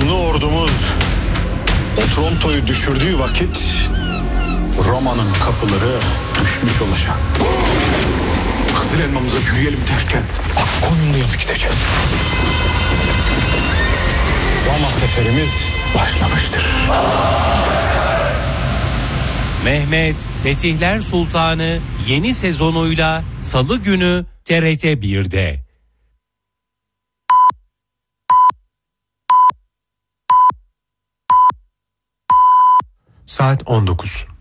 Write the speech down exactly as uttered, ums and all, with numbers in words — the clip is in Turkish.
Kanlı ordumuz Otronto'yu düşürdüğü vakit Roma'nın kapıları düşmüş olacak. Kızıl elmamıza yürüyelim derken Akkonya'ya mı gideceğiz? Roma seferimiz başlamıştır. Mehmet Fetihler Sultanı yeni sezonuyla Salı günü T R T bir'de. Saat on dokuz.